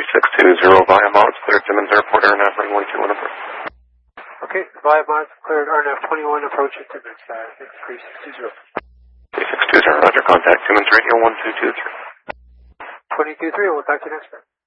3620 via Mods, cleared Timmins Airport, RNAV running 121 approach. Okay, via Mods, cleared RNAV 21 approach at Timmins, 3620. 3620, roger, contact Timmins Radio 1223. 22-3, we'll talk to you next time.